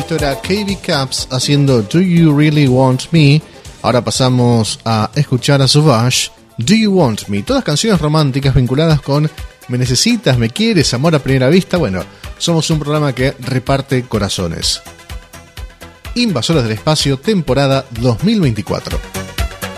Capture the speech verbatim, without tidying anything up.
Esto era K B Caps haciendo Do You Really Want Me. Ahora pasamos a escuchar a Sauvage, Do You Want Me. Todas canciones románticas vinculadas con me necesitas, me quieres, amor a primera vista. Bueno, somos un programa que reparte corazones. Invasores del Espacio, temporada dos mil veinticuatro.